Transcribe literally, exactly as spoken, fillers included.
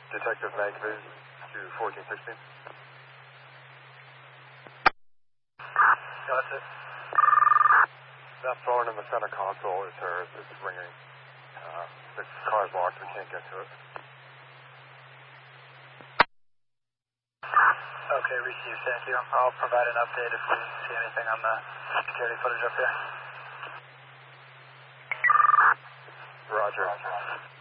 Detective Magviz to fourteen sixteen. Got it. That phone in the center console is hers. It's ringing. Uh, the car's locked. We can't get to it. Okay, received. Thank you. I'll provide an update if we see anything on the security footage up here. Roger. Roger.